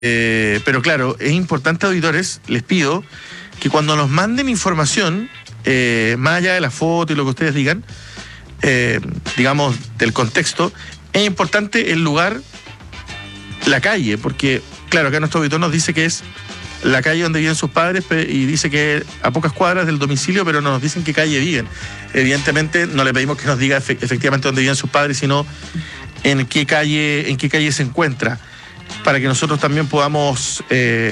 Pero claro, es importante, auditores, les pido que cuando nos manden información, más allá de la foto y lo que ustedes digan, digamos, del contexto, es importante el lugar, la calle, porque, claro, acá nuestro auditor nos dice que es la calle donde viven sus padres y dice que a pocas cuadras del domicilio, pero no nos dicen qué calle viven. Evidentemente no le pedimos que nos diga efectivamente dónde viven sus padres, sino en qué calle se encuentra, para que nosotros también podamos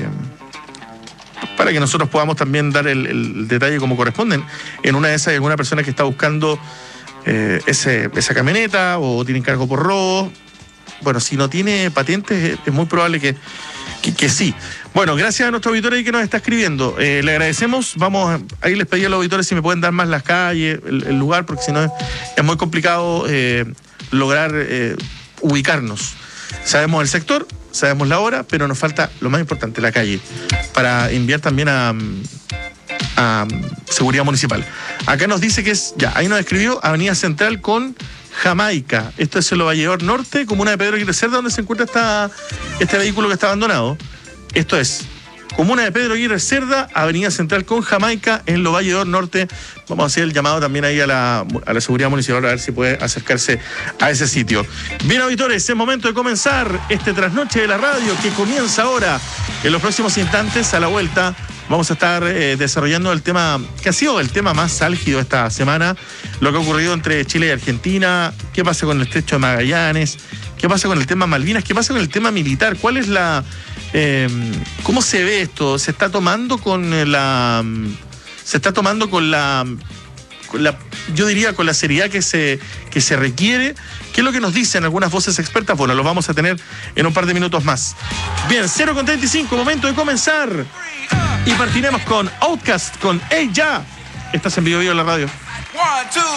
también dar el detalle como corresponden. En una de esas hay alguna persona que está buscando esa camioneta o tiene encargo por robo. Bueno, si no tiene patentes, es muy probable que sí. Bueno, gracias a nuestro auditor ahí que nos está escribiendo. Le agradecemos. Ahí les pedí a los auditores si me pueden dar más las calles, el lugar, porque si no es muy complicado lograr ubicarnos. Sabemos el sector, sabemos la hora, pero nos falta lo más importante, la calle, para enviar también a Seguridad Municipal. Acá nos dice que ahí nos escribió Avenida Central con Jamaica. Esto es el Valledor Norte, comuna de Pedro Aguirre Cerda, donde se encuentra este vehículo que está abandonado. Esto es comuna de Pedro Aguirre Cerda, Avenida Central con Jamaica, en Lo Valledor Norte. Vamos a hacer el llamado también ahí a la Seguridad Municipal a ver si puede acercarse a ese sitio. Bien, auditores, es momento de comenzar este trasnoche de la radio que comienza ahora. En los próximos instantes, a la vuelta, vamos a estar desarrollando el tema que ha sido el tema más álgido esta semana, lo que ha ocurrido entre Chile y Argentina, qué pasa con el Estrecho de Magallanes, qué pasa con el tema Malvinas, qué pasa con el tema militar, cuál es ¿cómo se ve esto? ¿Se está tomando con la yo diría con la seriedad que se requiere? ¿Qué es lo que nos dicen algunas voces expertas? Bueno, lo vamos a tener en un par de minutos más. Bien, 0:35, momento de comenzar. Y partiremos con Outkast, con Ey Ya. Estás en Vivo Vivo en la radio. 1, 2